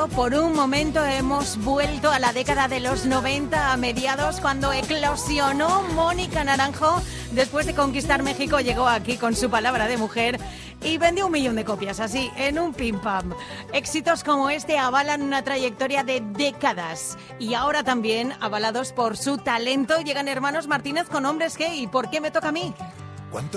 por un momento hemos vuelto a la década de los 90, a mediados, cuando eclosionó Mónica Naranjo. Después de conquistar México, llegó aquí con su palabra de mujer y vendió 1 millón de copias, así, en un pim pam. Éxitos como este avalan una trayectoria de décadas. Y ahora también, avalados por su talento, llegan Hermanos Martínez con Hombres G. ¿Y por qué me toca a mí? ¿Cuánto